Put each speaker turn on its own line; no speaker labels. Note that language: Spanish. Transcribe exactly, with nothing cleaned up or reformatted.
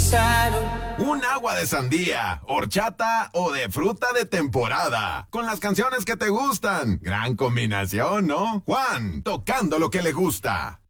Un agua de sandía, horchata o de fruta de temporada. Con las canciones que te gustan. Gran combinación, ¿no? Juan, tocando lo que le gusta.